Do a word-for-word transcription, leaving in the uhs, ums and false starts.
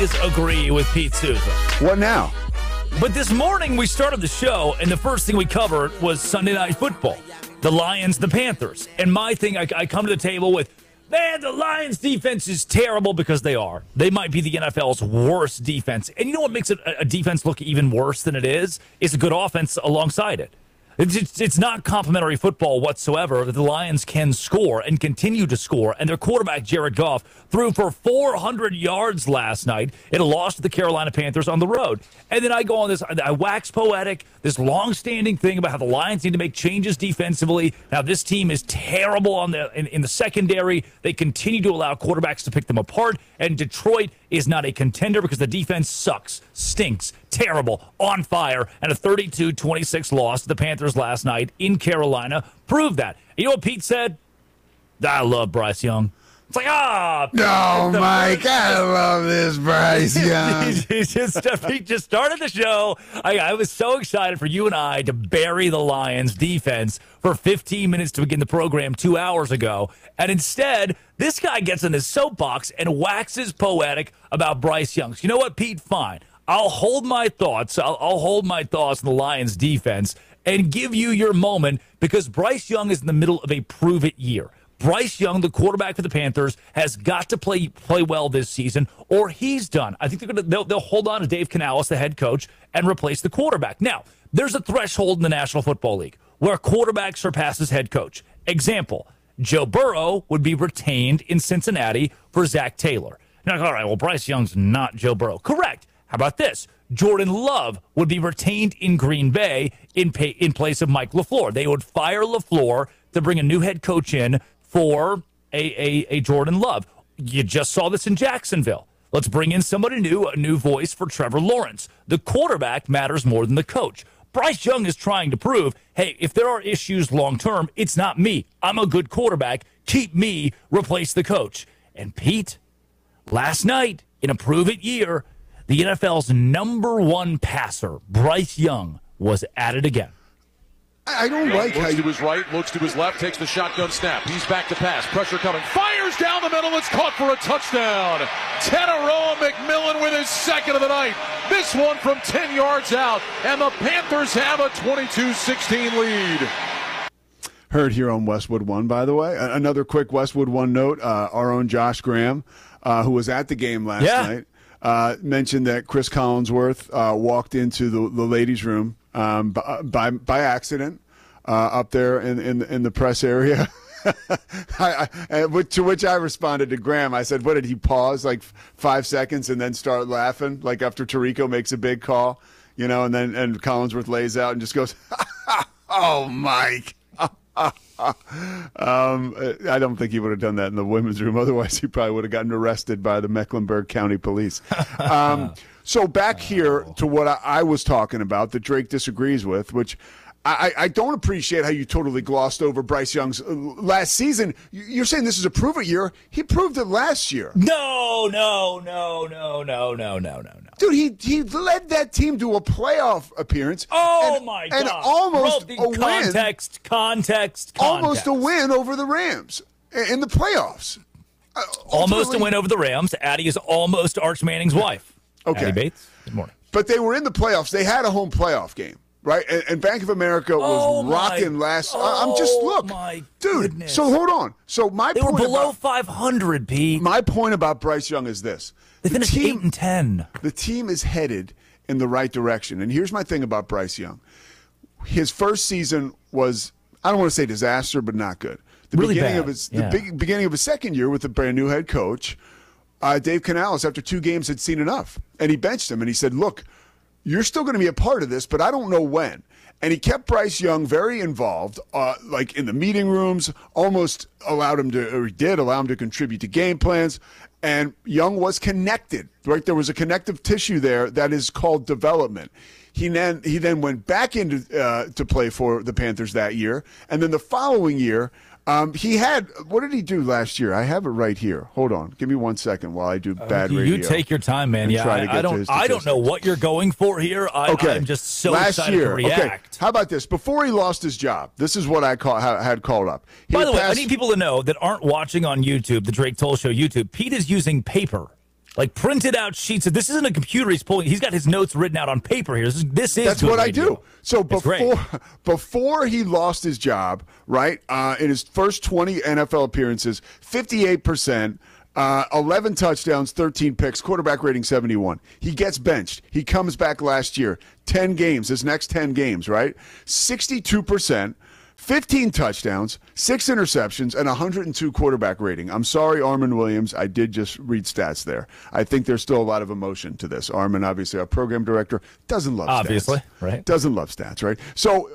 Agree with Pete Souza. What now? But this morning we started the show, and the first thing we covered was Sunday Night Football. The Lions, the Panthers. And my thing, I, I come to the table with, man, the Lions defense is terrible, because they are. They might be the N F L's worst defense. And you know what makes it a, a defense look even worse than it is? It's a good offense alongside it. It's, it's not complimentary football whatsoever that the Lions can score and continue to score. And their quarterback, Jared Goff, threw for four hundred yards last night in a loss to the Carolina Panthers on the road. And then I go on this, I wax poetic, this long-standing thing about how the Lions need to make changes defensively. Now, this team is terrible on the in, in the secondary. They continue to allow quarterbacks to pick them apart. And Detroit is not a contender because the defense sucks, stinks, terrible, on fire, and a thirty-two twenty-six loss to the Panthers last night in Carolina proved that. You know what Pete said? I love Bryce Young. It's like, ah. Oh, Mike, I love this Bryce Young. he, just, he just started the show. I, I was so excited for you and I to bury the Lions defense for fifteen minutes to begin the program two hours ago. And instead, this guy gets in his soapbox and waxes poetic about Bryce Young. So you know what, Pete? Fine. I'll hold my thoughts. I'll, I'll hold my thoughts on the Lions defense and give you your moment, because Bryce Young is in the middle of a prove-it year. Bryce Young, the quarterback for the Panthers, has got to play play well this season, or he's done. I think they're gonna they'll, they'll hold on to Dave Canales, the head coach, and replace the quarterback. Now, there's a threshold in the National Football League where a quarterback surpasses head coach. Example: Joe Burrow would be retained in Cincinnati for Zach Taylor. You're like, all right, well, Bryce Young's not Joe Burrow. Correct. How about this? Jordan Love would be retained in Green Bay in pay, in place of Mike LaFleur. They would fire LaFleur to bring a new head coach in for a, a, a Jordan Love. You just saw this in Jacksonville. Let's bring in somebody new, a new voice for Trevor Lawrence. The quarterback matters more than the coach. Bryce Young is trying to prove, hey, if there are issues long-term, it's not me. I'm a good quarterback. Keep me, replace the coach. And Pete, last night, in a prove-it year, the N F L's number one passer, Bryce Young, was at it again. I don't Young like how looks you... to his right, looks to his left, takes the shotgun snap. He's back to pass. Pressure coming. Fires down the middle. It's caught for a touchdown. Teteroa McMillan with his second of the night. This one from ten yards out. And the Panthers have a twenty-two sixteen lead. Heard here on Westwood One, by the way. Another quick Westwood One note. Uh, our own Josh Graham, uh, who was at the game last yeah. night, uh, mentioned that Chris Collinsworth uh, walked into the, the ladies' room um, by, by by accident uh, up there in, in, in the press area. I, I, to which I responded to Graham. I said, what, did he pause like five seconds and then start laughing, like after Tirico makes a big call, you know, and then and Collinsworth lays out and just goes, oh, Mike. um, I don't think he would have done that in the women's room. Otherwise, he probably would have gotten arrested by the Mecklenburg County Police. Um, so back here to what I, I was talking about that Drake disagrees with, which I, I don't appreciate how you totally glossed over Bryce Young's last season. You're saying this is a prove-it year. He proved it last year. No, no, no, no, no, no, no, no, no. Dude, he he led that team to a playoff appearance. Oh, and, my God. And almost Bro, a win. Context, context, context. Almost a win over the Rams in the playoffs. Uh, almost a win over the Rams. Addie is almost Arch Manning's wife. Okay. Addie Bates, good morning. But they were in the playoffs. They had a home playoff game. Right, and, and Bank of America was oh rocking my, last. Oh I'm just look, my dude. Goodness. So hold on. So my they point were below about, five hundred, Pete. My point about Bryce Young is this: they the finished team, eight and ten. The team is headed in the right direction. And here's my thing about Bryce Young: his first season was, I don't want to say disaster, but not good. The really beginning bad. of his yeah. the big, beginning of his second year with a brand new head coach, uh, Dave Canales, after two games, had seen enough, and he benched him. And he said, "Look, you're still going to be a part of this, but I don't know when." And he kept Bryce Young very involved, uh, like in the meeting rooms, almost allowed him to, or he did allow him to contribute to game plans. And Young was connected, right? There was a connective tissue there that is called development. He then he then went back into uh, to play for the Panthers that year, and then the following year, um, he had what did he do last year? I have it right here. Hold on, give me one second while I do bad uh, radio. You take your time, man. Yeah, I, I don't. I don't know what you're going for here. I, okay. I'm just so last excited year, to react. Okay. How about this? Before he lost his job, this is what I call, had called up. He By the way, passed, I need people to know that aren't watching on YouTube, the Drake Toll Show YouTube. Pete is using paper like printed out sheets. This isn't a computer he's pulling. He's got his notes written out on paper here. This is, this is That's good what radio. I do. So It's great. before before he lost his job, right, uh, in his first twenty N F L appearances, fifty-eight percent, uh, eleven touchdowns, thirteen picks, quarterback rating seventy-one. He gets benched. He comes back last year, ten games, his next ten games, right, sixty-two percent. fifteen touchdowns, six interceptions, and one hundred two quarterback rating. I'm sorry, Armin Williams. I did just read stats there. I think there's still a lot of emotion to this. Armin, obviously, our program director, doesn't love stats. Obviously, right. Doesn't love stats, right? So